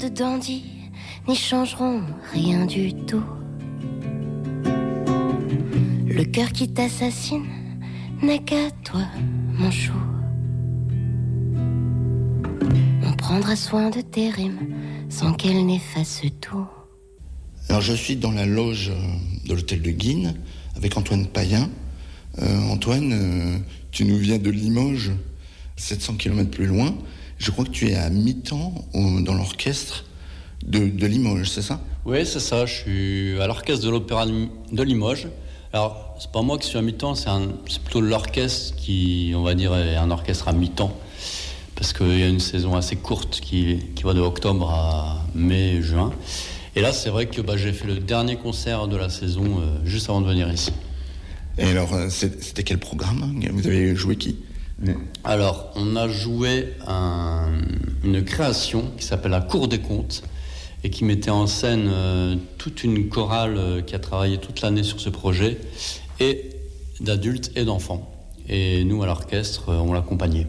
de dandy n'y changeront rien du tout. Le cœur qui t'assassine n'est qu'à toi, mon chou. On prendra soin de tes rimes sans qu'elles n'effacent tout. Alors je suis dans la loge de l'hôtel de Guînes avec Antoine Payen. Antoine, tu nous viens de Limoges, 700 km plus loin. Je crois que tu es à mi-temps dans l'orchestre de Limoges, c'est ça ? Oui, c'est ça. Je suis à l'orchestre de l'Opéra de Limoges. Alors, c'est pas moi qui suis à mi-temps, c'est plutôt l'orchestre qui, on va dire, est un orchestre à mi-temps. Parce qu'il y a une saison assez courte qui va de octobre à mai, juin. Et là, c'est vrai que j'ai fait le dernier concert de la saison juste avant de venir ici. Et alors, c'était quel programme ? Vous avez joué qui ? Alors, on a joué une création qui s'appelle La Cour des Contes et qui mettait en scène toute une chorale qui a travaillé toute l'année sur ce projet, et d'adultes et d'enfants. Et nous, à l'orchestre, on l'accompagnait.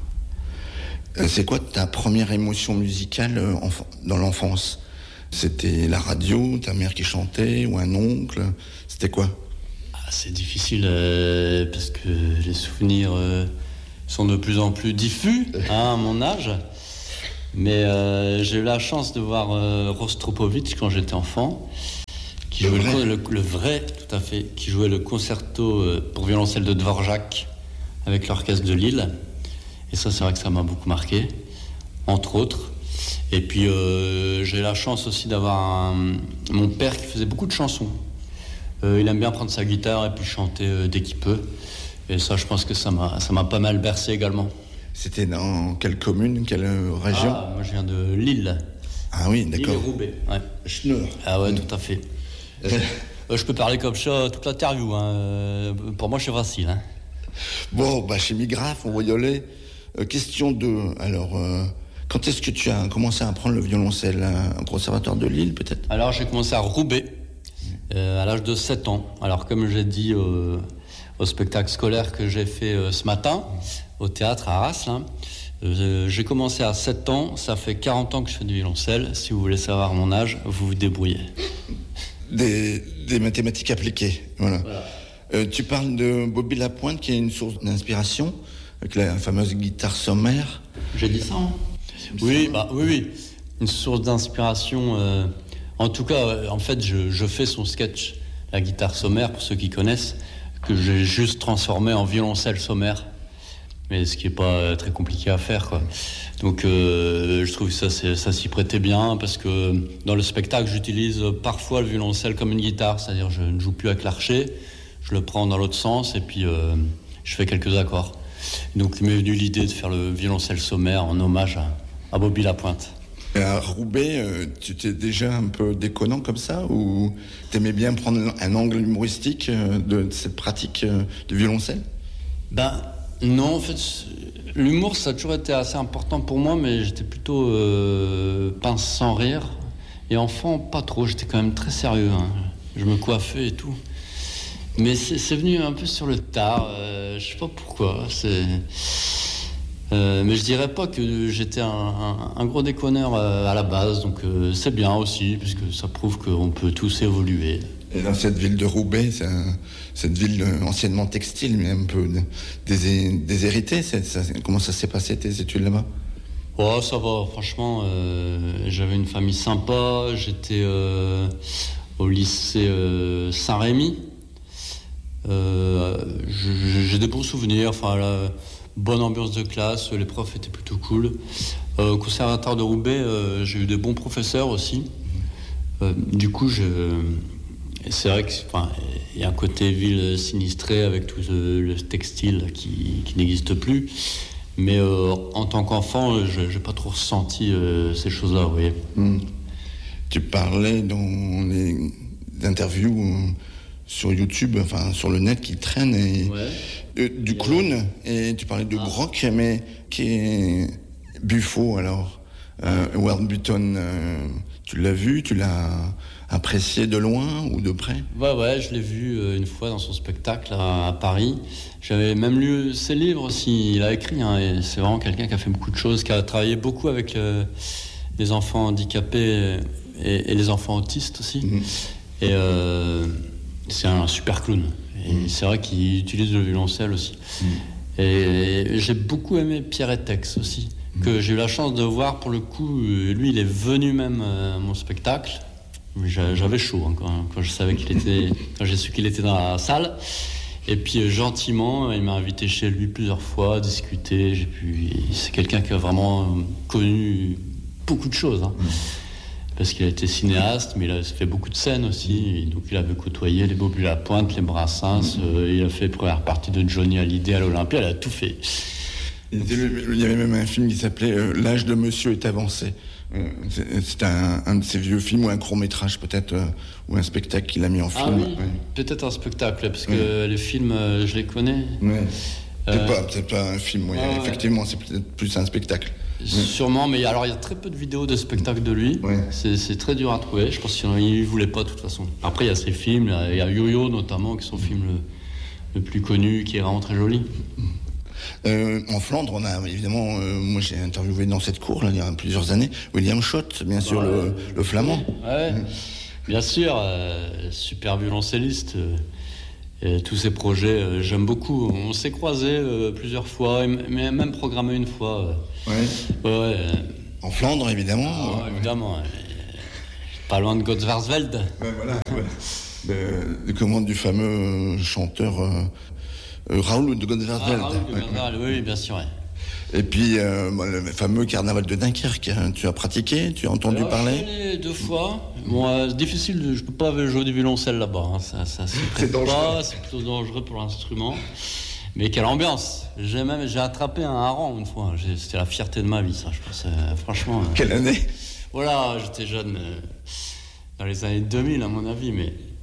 C'est quoi ta première émotion musicale dans l'enfance ? C'était la radio, ta mère qui chantait, ou un oncle ? C'était quoi ? C'est difficile parce que les souvenirs sont de plus en plus diffus à mon âge. Mais j'ai eu la chance de voir Rostropovitch quand j'étais enfant, qui jouait le vrai, tout à fait, qui jouait le concerto pour violoncelle de Dvorak avec l'orchestre de Lille. Et ça, c'est vrai que ça m'a beaucoup marqué, entre autres. Et puis j'ai eu la chance aussi d'avoir mon père qui faisait beaucoup de chansons. Il aime bien prendre sa guitare et puis chanter dès qu'il peut. Et ça, je pense que ça m'a pas mal bercé également. C'était dans quelle commune, quelle région ? Moi, je viens de Lille. Ah oui, d'accord. Lille et Roubaix. Ouais. Schneur. Ah ouais, tout à fait. Je peux parler comme ça toute l'interview. Pour moi, c'est facile. Bon, chez Migraphe, on voyolait. Question 2. Alors, quand est-ce que tu as commencé à apprendre le violoncelle ? Au conservatoire de Lille, peut-être ? Alors, j'ai commencé à Roubaix à l'âge de 7 ans. Alors, comme j'ai dit au spectacle scolaire que j'ai fait ce matin, au théâtre à Arras, là, j'ai commencé à 7 ans. Ça fait 40 ans que je fais du violoncelle. Si vous voulez savoir mon âge, vous vous débrouillez. Des mathématiques appliquées, voilà. Tu parles de Bobby Lapointe, qui est une source d'inspiration, avec la fameuse guitare sommaire. J'ai dit ça, hein ? Oui. Une source d'inspiration. En tout cas, en fait, je fais son sketch, la guitare sommaire, pour ceux qui connaissent, que j'ai juste transformé en violoncelle sommaire. Mais ce qui n'est pas très compliqué à faire, quoi. Donc, je trouve que ça s'y prêtait bien, parce que dans le spectacle, j'utilise parfois le violoncelle comme une guitare, c'est-à-dire je ne joue plus avec l'archet, je le prends dans l'autre sens, et puis je fais quelques accords. Donc, il m'est venu l'idée de faire le violoncelle sommaire en hommage à Bobby Lapointe. Et à Roubaix, tu étais déjà un peu déconnant comme ça, ou t'aimais bien prendre un angle humoristique de cette pratique de violoncelle ? Non, en fait, l'humour, ça a toujours été assez important pour moi, mais j'étais plutôt pince sans rire. Et enfant, pas trop, j'étais quand même très sérieux. Je me coiffais et tout. Mais c'est venu un peu sur le tard, je sais pas pourquoi. Mais je dirais pas que j'étais un gros déconneur à la base, donc c'est bien aussi, puisque ça prouve qu'on peut tous évoluer. Et dans cette ville de Roubaix, cette ville anciennement textile, mais un peu déshéritée, comment ça s'est passé tes études là-bas ? Oh, ça va, franchement, j'avais une famille sympa, j'étais au lycée Saint-Rémy. J'ai des bons souvenirs, la bonne ambiance de classe, les profs étaient plutôt cool. Au conservatoire de Roubaix, j'ai eu des bons professeurs aussi. Du coup, c'est vrai qu'il y a un côté ville sinistré avec tout le textile qui n'existe plus. Mais en tant qu'enfant, je n'ai pas trop ressenti ces choses-là, vous voyez. Tu parlais dans les interviews sur YouTube, sur le net qui traîne, du clown, et tu parlais de Grock, mais qui est Buffo, alors. World Button, tu l'as vu, tu l'as apprécié de loin ou de près ? Ouais, je l'ai vu une fois dans son spectacle à Paris. J'avais même lu ses livres aussi, il a écrit, et c'est vraiment quelqu'un qui a fait beaucoup de choses, qui a travaillé beaucoup avec les enfants handicapés et les enfants autistes aussi. Et c'est un super clown. Et c'est vrai qu'il utilise le violoncelle aussi. Et j'ai beaucoup aimé Pierre Etex aussi, que j'ai eu la chance de voir pour le coup. Lui, il est venu même à mon spectacle. J'avais chaud hein, quand je savais quand j'ai su qu'il était dans la salle. Et puis gentiment, il m'a invité chez lui plusieurs fois, discuter. C'est quelqu'un qui a vraiment connu beaucoup de choses. Hein. Parce qu'il a été cinéaste, mais il a fait beaucoup de scènes aussi. Et donc il avait côtoyé les Bobby-Lapointe, les Brassens. Il a fait première partie de Johnny Hallyday à l'Olympia. Il a tout fait. Il y avait même un film qui s'appelait L'âge de Monsieur est avancé. C'est un de ces vieux films ou un court-métrage peut-être, ou un spectacle qu'il a mis en film. Oui. Peut-être un spectacle, parce que les films, je les connais. Peut-être pas un film, effectivement, c'est peut-être plus un spectacle. Sûrement, mais alors il y a très peu de vidéos de spectacles de lui. C'est très dur à trouver. Je pense qu'il ne voulait pas de toute façon. Après, il y a ses films, il y a Yo-Yo notamment, qui est son film le plus connu, qui est vraiment très joli. En Flandre, on a évidemment, moi j'ai interviewé dans cette cour là, il y a plusieurs années, William Schott, bien sûr, le flamand. Bien sûr, super violoncelliste. Et tous ces projets, j'aime beaucoup. On s'est croisés plusieurs fois, mais même programmé une fois. En Flandre, évidemment. Évidemment. Pas loin de Godsvarsveld. Les commandes du fameux chanteur Raoul de Godsvarsveld. Oui, bien sûr. Et puis, le fameux carnaval de Dunkerque, tu as pratiqué, tu as entendu parler? Je suis allé 2 fois. Bon, c'est difficile, je peux pas jouer du violoncelle là-bas. Hein. Ça c'est dangereux. C'est plutôt dangereux pour l'instrument. Mais quelle ambiance! J'ai attrapé un hareng une fois. C'était la fierté de ma vie, ça, je pense. Franchement. Quelle année? Voilà, j'étais jeune, dans les années 2000, à mon avis, mais